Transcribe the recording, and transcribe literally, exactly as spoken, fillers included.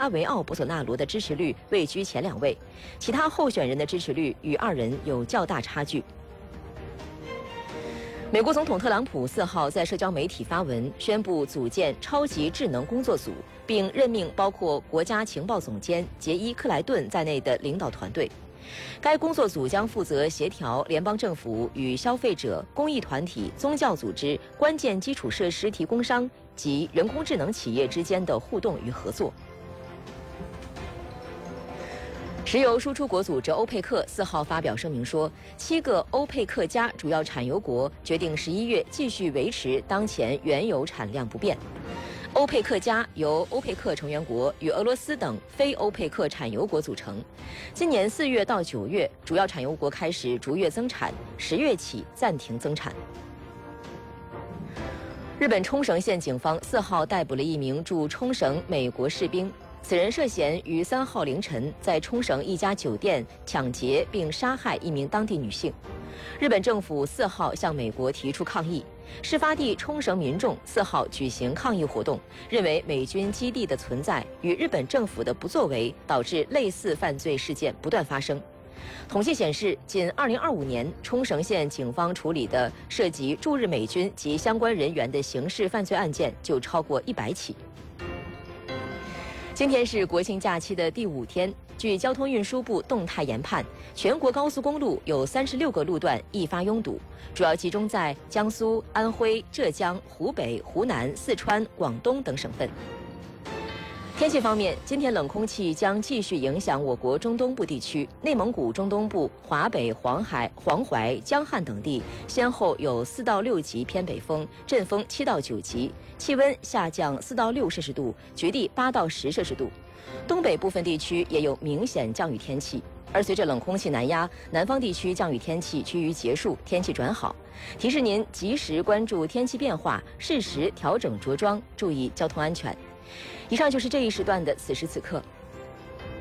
拉维奥·博索纳罗的支持率位居前两位，其他候选人的支持率与二人有较大差距。美国总统特朗普四号在社交媒体发文，宣布组建超级智能工作组，并任命包括国家情报总监杰伊·克莱顿在内的领导团队。该工作组将负责协调联邦政府与消费者、公益团体、宗教组织、关键基础设施提供商及人工智能企业之间的互动与合作。石油输出国组织欧佩克四号发表声明说，七个欧佩克加主要产油国决定十一月继续维持当前原油产量不变。欧佩克加由欧佩克成员国与俄罗斯等非欧佩克产油国组成。今年四月到九月，主要产油国开始逐月增产，十月起暂停增产。日本冲绳县警方四号逮捕了一名驻冲绳美国士兵。此人涉嫌于三号凌晨在冲绳一家酒店抢劫并杀害一名当地女性。日本政府四号向美国提出抗议，事发地冲绳民众四号举行抗议活动，认为美军基地的存在与日本政府的不作为导致类似犯罪事件不断发生。统计显示，仅二零二五年，冲绳县警方处理的涉及驻日美军及相关人员的刑事犯罪案件就超过一百起。今天是国庆假期的第五天，据交通运输部动态研判，全国高速公路有三十六个路段易发拥堵，主要集中在江苏、安徽、浙江、湖北、湖南、四川、广东等省份。天气方面，今天冷空气将继续影响我国中东部地区，内蒙古中东部、华北、黄海、黄淮、江汉等地先后有四到六级偏北风，阵风七到九级，气温下降四到六摄氏度，局地八到十摄氏度。东北部分地区也有明显降雨天气，而随着冷空气南压，南方地区降雨天气趋于结束，天气转好。提示您及时关注天气变化，适时调整着装，注意交通安全。以上就是这一时段的此时此刻。